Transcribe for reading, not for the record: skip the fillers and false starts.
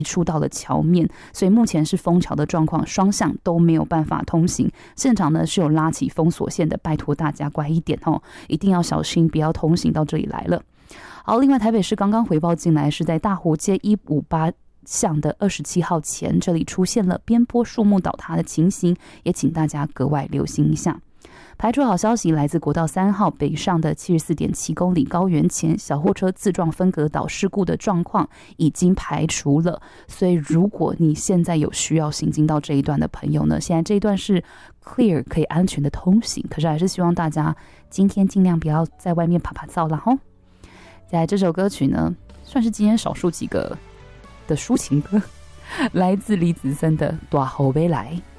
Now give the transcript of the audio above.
触到了桥面，所以目前是封桥的状况，双向都没有办法通行。现场呢是有拉起封锁线的，拜托大家乖一点哦，一定要小心，不要通行到这里来了。好，另外台北市刚刚回报进来，是在大湖街158巷的27号前，这里出现了边坡树木倒塌的情形，也请大家格外留心一下。排除好消息，来自国道3号北上的74.7公里高原前小货车自撞分隔岛事故的状况已经排除了，所以如果你现在有需要行经到这一段的朋友呢，现在这一段是 clear 可以安全的通行，可是还是希望大家今天尽量不要在外面啪啪照啦吼。再来这首歌曲呢，算是今天少数几个的抒情歌，来自李子森的《大雨要来》。